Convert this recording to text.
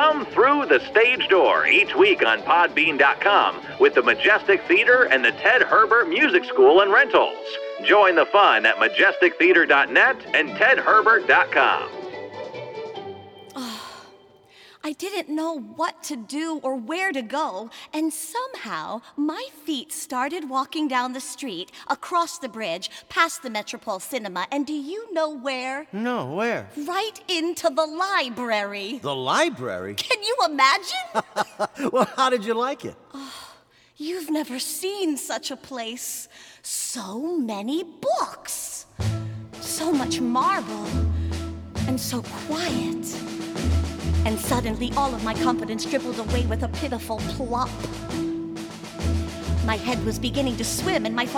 Come through the stage door each week on Podbean.com with the Majestic Theater and the Ted Herbert Music School and Rentals. Join the fun at MajesticTheater.net and TedHerbert.com. I didn't know what to do or where to go, and somehow my feet started walking down the street, across the bridge, past the Metropole Cinema, and do you know where? No, where? Right into the library. The library? Can you imagine? Well, how did you like it? You've never seen such a place. So many books. So much marble. And so quiet. And suddenly all of my confidence dribbled away with a pitiful plop. My head was beginning to swim and my